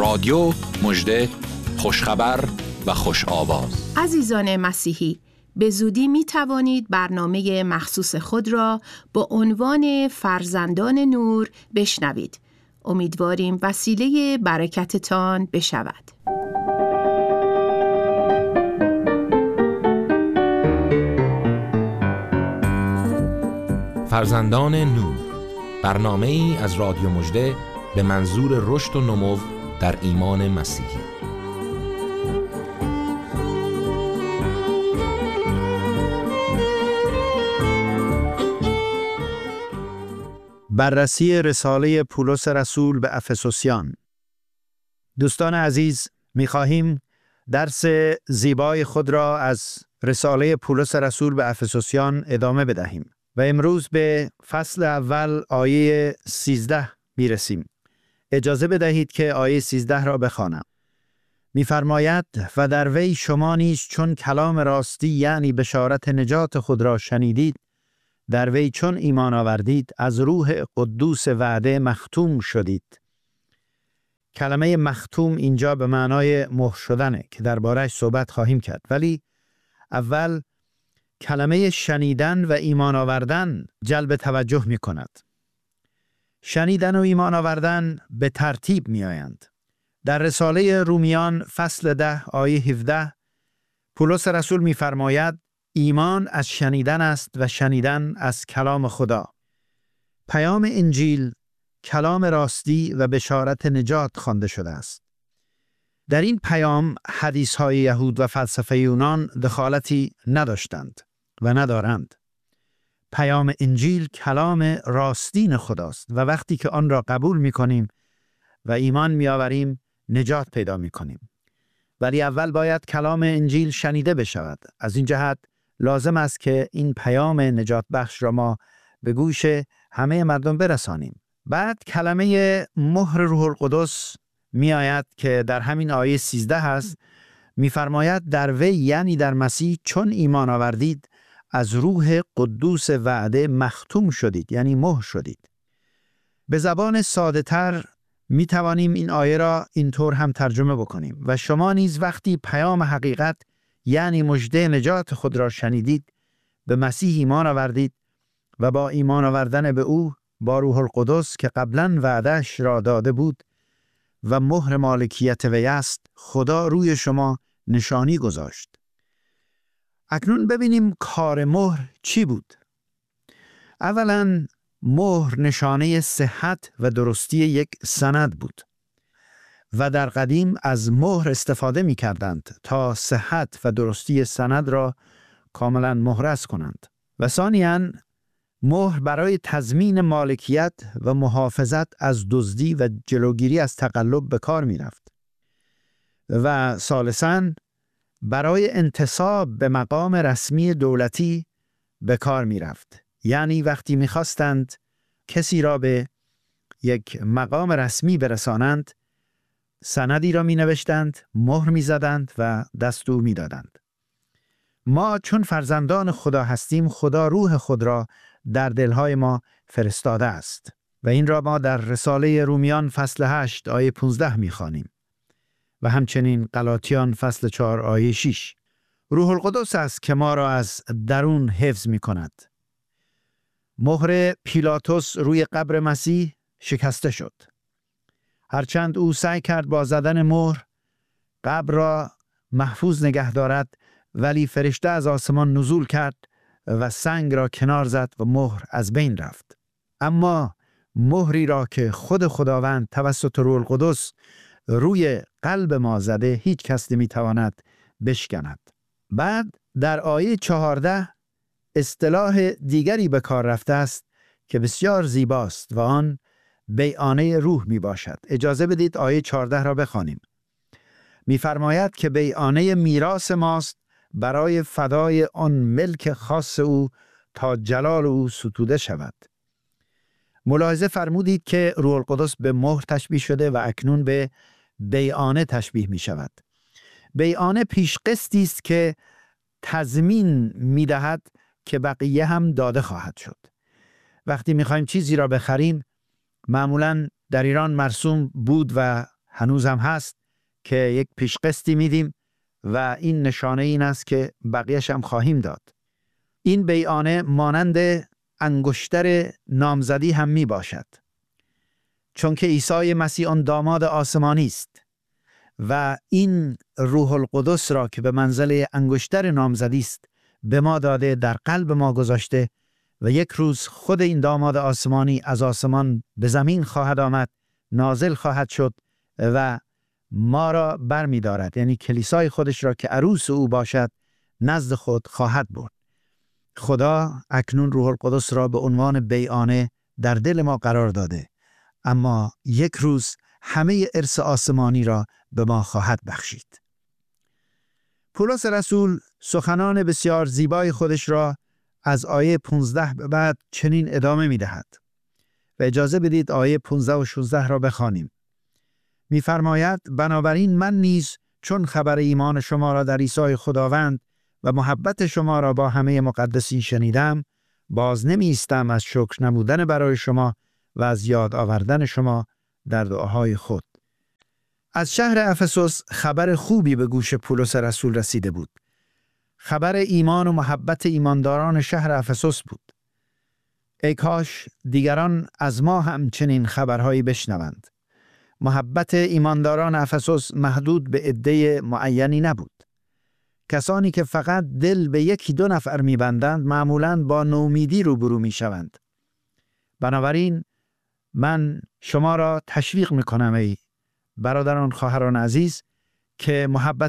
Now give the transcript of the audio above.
رادیو، مژده، خوشخبر و خوش آواز. عزیزان مسیحی، به زودی می توانید برنامه مخصوص خود را با عنوان فرزندان نور بشنوید. امیدواریم وسیله برکتتان بشود. فرزندان نور، برنامه‌ای از رادیو مژده به منظور رشد و نمو در ایمان مسیحی. بررسی رساله پولس رسول به افسوسیان. دوستان عزیز، می‌خواهیم درس زیبای خود را از رساله پولس رسول به افسوسیان ادامه بدهیم و امروز به فصل اول آیه 13 میرسیم. اجازه بدهید که آیه 13 را بخوانم. می‌فرماید و در وی شما نیز چون کلام راستی یعنی بشارت نجات خود را شنیدید، در وی چون ایمان آوردید از روح قدوس وعده مختوم شدید. کلمه مختوم اینجا به معنای مهر شدنه که درباره‌اش صحبت خواهیم کرد، ولی اول کلمه شنیدن و ایمان آوردن جلب توجه می کند. شنیدن و ایمان آوردن به ترتیب می آیند. در رساله رومیان فصل 10 آیه 17 پولس رسول می فرماید ایمان از شنیدن است و شنیدن از کلام خدا. پیام انجیل کلام راستی و بشارت نجات خوانده شده است. در این پیام حدیث‌های یهود و فلسفه یونان دخالتی نداشتند و ندارند. پیام انجیل کلام راستین خداست و وقتی که آن را قبول می‌کنیم و ایمان می‌آوریم نجات پیدا می‌کنیم. ولی اول باید کلام انجیل شنیده بشود. از این جهت لازم است که این پیام نجات بخش را ما به گوش همه مردم برسانیم. بعد کلمه مهر روح القدس می آید که در همین آیه 13 هست. می فرماید در وی یعنی در مسیح چون ایمان آوردید از روح قدوس وعده مختوم شدید، یعنی مهر شدید. به زبان ساده تر می توانیم این آیه را اینطور هم ترجمه بکنیم و شما نیز وقتی پیام حقیقت یعنی مژده نجات خود را شنیدید به مسیح ایمان آوردید و با ایمان آوردن به او با روح القدس که قبلا وعده‌اش را داده بود و مهر مالکیت وی است خدا روی شما نشانی گذاشت. اکنون ببینیم کار مهر چی بود. اولا مهر نشانه صحت و درستی یک سند بود و در قدیم از مهر استفاده می کردند تا صحت و درستی سند را کاملا مهرس کنند. و ثانیاً مهر برای تضمین مالکیت و محافظت از دزدی و جلوگیری از تقلب به کار می رفت. و ثالثاً برای انتساب به مقام رسمی دولتی به کار می رفت. یعنی وقتی می خواستند کسی را به یک مقام رسمی برسانند، سندی را می نوشتند، مهر می زدند و دستور می دادند. ما چون فرزندان خدا هستیم، خدا روح خود را در دلهای ما فرستاده است و این را ما در رساله رومیان فصل 8 آیه 15 می خوانیم و همچنین غلاطیان فصل 4 آیه 6. روح القدس است که ما را از درون حفظ می کند. مهر پیلاطس روی قبر مسیح شکسته شد. هرچند او سعی کرد با زدن مهر قبر را محفوظ نگه دارد، ولی فرشته از آسمان نزول کرد و سنگ را کنار زد و مهر از بین رفت. اما مهری را که خود خداوند توسط روح القدس روی قلب ما زده هیچ کس نمیتواند بشکند. بعد در آیه 14 اصطلاح دیگری به کار رفته است که بسیار زیباست و آن بیعانه روح می باشد. اجازه بدید آیه 14 را بخوانیم. می فرماید که بیعانه میراث ماست برای فدای آن ملک خاص او تا جلال او ستوده شود. ملاحظه فرمودید که روح القدس به مهر تشبیه شده و اکنون به بیعانه تشبیه می شود. بیعانه پیشقسطی است که تضمین می دهد که بقیه هم داده خواهد شد. وقتی می خواهیم چیزی را بخریم، معمولاً در ایران مرسوم بود و هنوز هم هست که یک پیشقسطی میدیم و این نشانه این است که بقیه‌اش هم خواهیم داد. این بیعانه مانند انگشتر نامزدی هم می باشد، چون که عیسی مسیح آن داماد آسمانی است و این روح القدس را که به منزله انگشتر نامزدی است به ما داده، در قلب ما گذاشته و یک روز خود این داماد آسمانی از آسمان به زمین خواهد آمد، نازل خواهد شد و ما را برمی دارد، یعنی کلیسای خودش را که عروس او باشد نزد خود خواهد برد. خدا اکنون روح القدس را به عنوان بیعانه در دل ما قرار داده، اما یک روز همه ارث آسمانی را به ما خواهد بخشید. پولس رسول سخنان بسیار زیبای خودش را از آیه 15 به بعد چنین ادامه می دهد و اجازه بدید آیه 15 و 16 را بخوانیم. می فرماید: بنابراین من نیز چون خبر ایمان شما را در عیسی خداوند و محبت شما را با همه مقدسین شنیدم، باز نمی ایستم از شکر نمودن برای شما و از یاد آوردن شما در دعاهای خود. از شهر افسوس خبر خوبی به گوش پولس رسول رسیده بود. خبر ایمان و محبت ایمانداران شهر افسوس بود. ای کاش دیگران از ما هم چنین خبرهایی بشنوند. محبت ایمانداران افسوس محدود به عده معینی نبود. کسانی که فقط دل به یکی دو نفر می‌بندند معمولاً با نومیدی روبرو می‌شوند. بنابراین من شما را تشویق می‌کنم ای برادران، خواهران عزیز، که محبت